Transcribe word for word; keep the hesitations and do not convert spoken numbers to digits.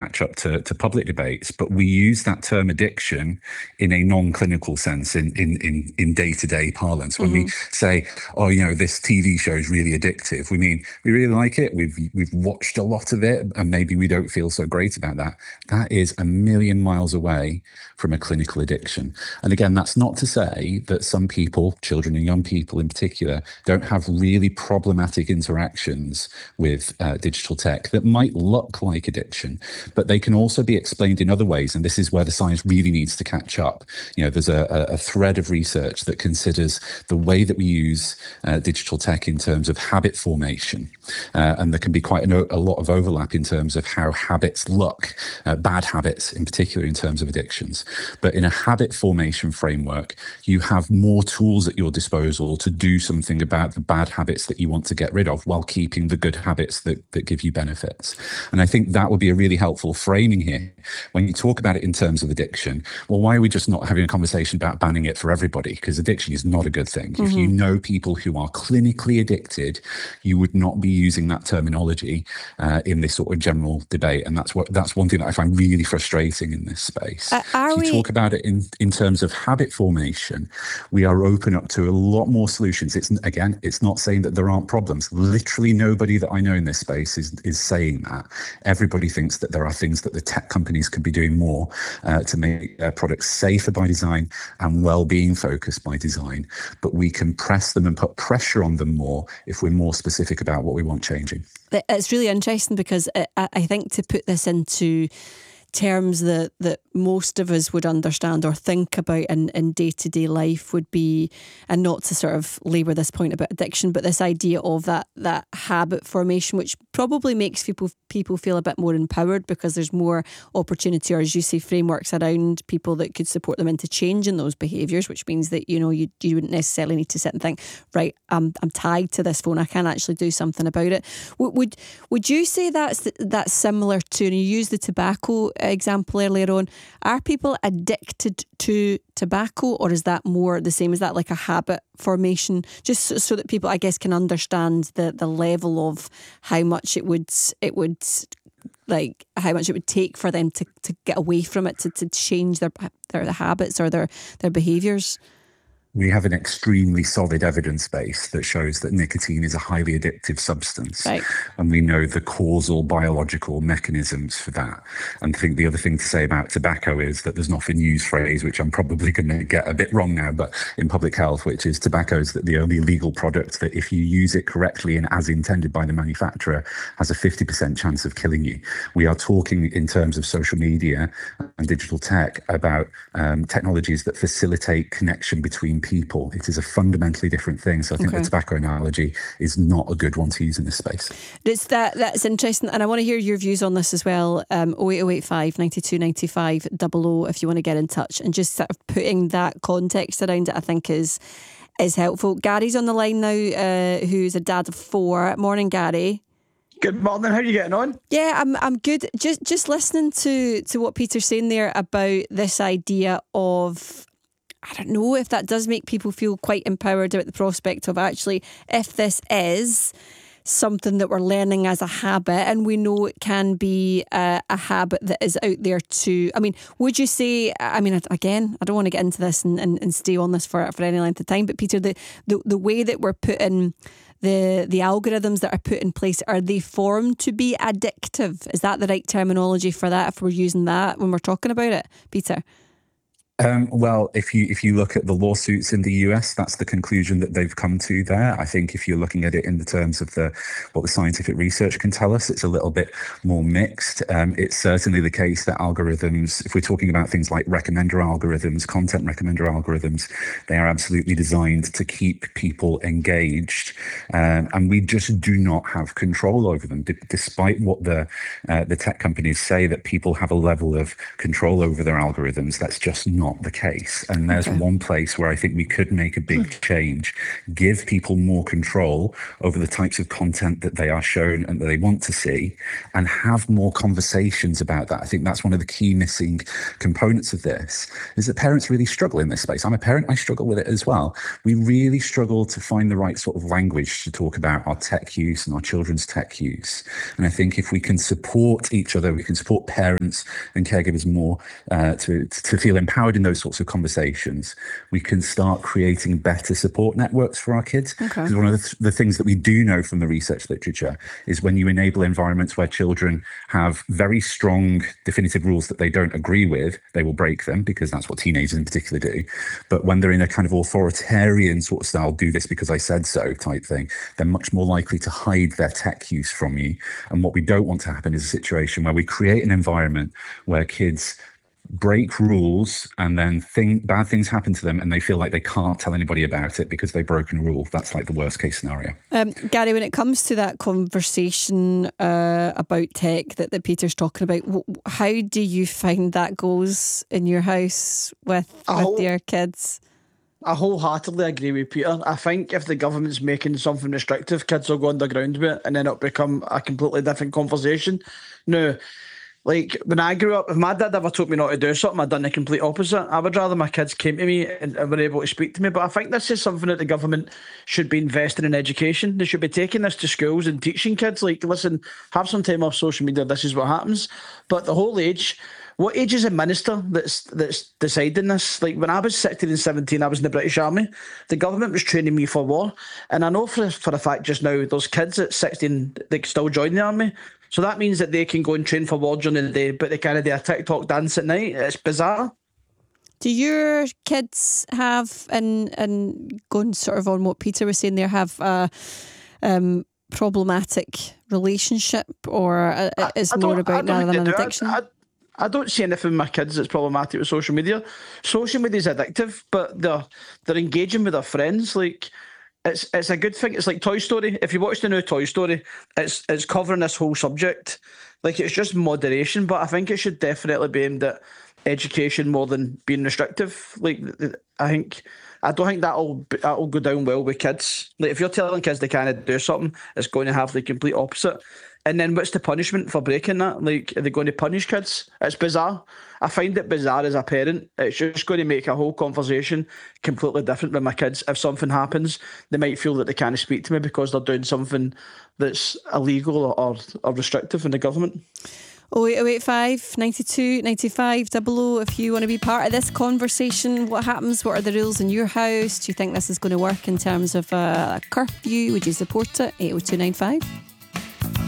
match up to, to public debates, but we use that term addiction in a non-clinical sense in, in, in, in day-to-day parlance. When mm-hmm. we say, oh, you know, this T V show is really addictive, we mean we really like it, we've we've watched a lot of it, and maybe we don't feel so great about that. That is a million miles away from a clinical addiction. And again, that's not to say that some people, children and young people in particular, don't have really problematic interactions with uh, digital tech that might look like addiction, but they can also be explained in other ways. And this is where the science really needs to catch up. You know, there's a, a thread of research that considers the way that we use uh, digital tech in terms of habit formation. Uh, and there can be quite an, a lot of overlap in terms of how habits look, uh, bad habits in particular in terms of addictions. But in a habit formation framework, you have more tools at your disposal to do something about the bad habits that you want to get rid of while keeping the good habits that, that give you benefits. And I think that would be a really helpful framing here. When you talk about it in terms of addiction, well, why are we just not having a conversation about banning it for everybody? Because addiction is not a good thing. Mm-hmm. If you know people who are clinically addicted, you would not be using that terminology uh, in this sort of general debate. And that's what that's one thing that I find really frustrating in this space. Uh, are if you we... talk about it in, in terms of habit formation, we are open up to a lot more solutions. It's again, it's not saying that there aren't problems. Literally nobody that I know in this space is, is saying that. Everybody thinks that there are things that the tech companies could be doing more uh, to make their products safer by design and well-being focused by design. But we can press them and put pressure on them more if we're more specific about what we want changing. It's really interesting because I think to put this into terms that, that most of us would understand or think about in, in day-to-day life would be, and not to sort of labour this point about addiction, but this idea of that that habit formation, which probably makes people people feel a bit more empowered because there's more opportunity, or as you say, frameworks around people that could support them into changing those behaviours, which means that, you know, you you wouldn't necessarily need to sit and think, right, I'm I'm tied to this phone, I can't actually do something about it. Would would, would you say that's that's similar to, and you used the tobacco example earlier on, are people addicted to tobacco, or is that more the same? Is that like a habit formation, just so, so that people, I guess, can understand the the level of how much it would it would like how much it would take for them to, to get away from it, to, to change their their habits or their their behaviours? We have an extremely solid evidence base that shows that nicotine is a highly addictive substance. Right. And we know the causal biological mechanisms for that. And I think the other thing to say about tobacco is that there's an often used phrase, which I'm probably going to get a bit wrong now, but in public health, which is tobacco is the only legal product that if you use it correctly and as intended by the manufacturer, has a fifty percent chance of killing you. We are talking in terms of social media and digital tech about um, technologies that facilitate connection between people. It is a fundamentally different thing. So I think okay. the tobacco analogy is not a good one to use in this space. It's that that's interesting, and I want to hear your views on this as well. Um, oh eight oh eight five, nine two nine five, double oh if you want to get in touch, and just sort of putting that context around it, I think is is helpful. Gary's on the line now, uh, who's a dad of four. Morning, Gary. Good morning. How are you getting on? Yeah, I'm I'm good. Just just listening to to what Peter's saying there about this idea of, I don't know if that does make people feel quite empowered about the prospect of actually, if this is something that we're learning as a habit, and we know it can be a, a habit that is out there too. I mean, would you say, I mean, again, I don't want to get into this and, and, and stay on this for, for any length of time, but Peter, the, the, the way that we're putting the the algorithms that are put in place, are they formed to be addictive? Is that the right terminology for that, if we're using that when we're talking about it, Peter? Um, well, if you if you look at the lawsuits in the U S, that's the conclusion that they've come to there. I think if you're looking at it in the terms of the what the scientific research can tell us, it's a little bit more mixed. Um, it's certainly the case that algorithms, if we're talking about things like recommender algorithms, content recommender algorithms, they are absolutely designed to keep people engaged, um, and we just do not have control over them, D- despite what the uh, the tech companies say that people have a level of control over their algorithms. That's just not not the case. And there's Okay. one place where I think we could make a big change, give people more control over the types of content that they are shown and that they want to see, and have more conversations about that. I think that's one of the key missing components of this, is that parents really struggle in this space. I'm a parent, I struggle with it as well. We really struggle to find the right sort of language to talk about our tech use and our children's tech use. And I think if we can support each other, we can support parents and caregivers more uh, to, to feel empowered in those sorts of conversations, we can start creating better support networks for our kids. Okay. Because one of the, th- the things that we do know from the research literature is when you enable environments where children have very strong definitive rules that they don't agree with, they will break them, because that's what teenagers in particular do. But when they're in a kind of authoritarian sort of style, do this because I said so type thing, they're much more likely to hide their tech use from you. And what we don't want to happen is a situation where we create an environment where kids break rules and then think bad things happen to them and they feel like they can't tell anybody about it because they've broken a rule. That's like the worst case scenario. Um, Gary, when it comes to that conversation uh, about tech that, that Peter's talking about, w- how do you find that goes in your house with, I with hope- your kids? I wholeheartedly agree with Peter. I think if the government's making something restrictive, kids will go underground with it and then it'll become a completely different conversation. Now, like when I grew up, if my dad ever told me not to do something, I'd done the complete opposite. I would rather my kids came to me and, and were able to speak to me. But I think this is something that the government should be investing in education. They should be taking this to schools and teaching kids, like, listen, have some time off social media, this is what happens. But the whole age... What age is a minister that's that's deciding this? Like when I was sixteen and seventeen, I was in the British Army. The government was training me for war. And I know for, for a fact just now, those kids at sixteen, they can still join the army. So that means that they can go and train for war during the day, but they kind of do a TikTok dance at night. It's bizarre. Do your kids have, and, and going sort of on what Peter was saying there, have a um, problematic relationship, or a, I- is I more don't- I about don't rather think than they an do. I- addiction? I, I don't see anything with my kids that's problematic with social media. Social media is addictive, but they're they're engaging with their friends. Like it's it's a good thing. It's like Toy Story. If you watch the new Toy Story, it's it's covering this whole subject. Like it's just moderation, but I think it should definitely be aimed at education more than being restrictive. Like I think. I don't think that'll that'll go down well with kids. Like if you're telling kids they can't do something, it's going to have the complete opposite. And then what's the punishment for breaking that? Like, are they going to punish kids? It's bizarre. I find it bizarre as a parent. It's just going to make a whole conversation completely different with my kids. If something happens, they might feel that they can't speak to me because they're doing something that's illegal or, or restrictive in the government. oh eight oh eight five, ninety-two, ninety-five, double oh if you want to be part of this conversation. What happens? What are the rules in your house? Do you think this is going to work in terms of a curfew? Would you support it? eight oh two nine five.